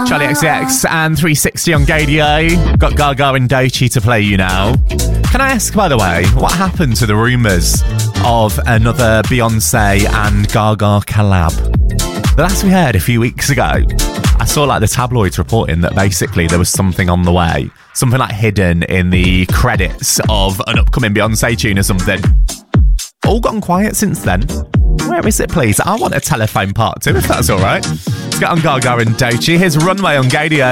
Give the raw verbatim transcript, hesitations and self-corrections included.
Charlie X C X and three sixty on Gadio. Got Gaga and Doechii to play you now. Can I ask, by the way, what happened to the rumours of another Beyonce and Gaga collab? The last we heard a few weeks ago, I saw like the tabloids reporting that basically there was something on the way, something like hidden in the credits of an upcoming Beyonce tune or something. All gone quiet since then. Where is it, please? I want a telephone part two, if that's all right. Let's get on Gaga and Doechii. Here's Runway on Gadio.